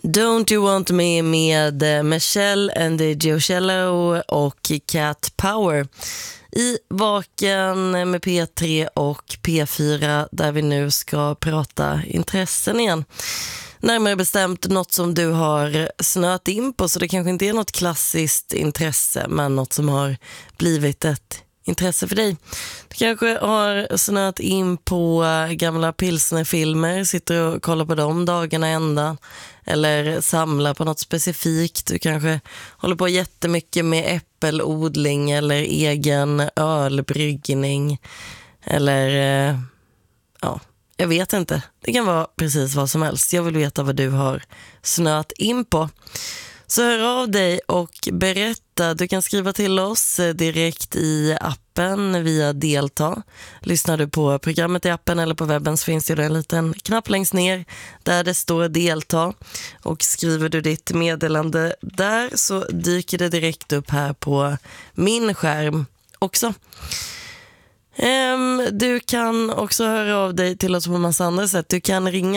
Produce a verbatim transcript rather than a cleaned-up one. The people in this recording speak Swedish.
Don't You Want Me med Michelle and the Giocello och Cat Power i Vaken med P tre och P fyra, där vi nu ska prata intressen igen. Närmare bestämt något som du har snöat in på, så det kanske inte är något klassiskt intresse, men något som har blivit ett intresse för dig. Du kanske har snöat in på gamla pilsnerfilmer, sitter och kollar på dem dagarna ända, eller samlar på något specifikt. Du kanske håller på jättemycket med äppelodling eller egen ölbryggning, eller ja, jag vet inte. Det kan vara precis vad som helst. Jag vill veta vad du har snöat in på. Så hör av dig och berätta. Du kan skriva till oss direkt i appen via Delta. Lyssnar du på programmet i appen eller på webben, så finns det en liten knapp längst ner där det står Delta. Och skriver du ditt meddelande där, så dyker det direkt upp här på min skärm också. Du kan också höra av dig till oss på en massa andra sätt. Du kan ringa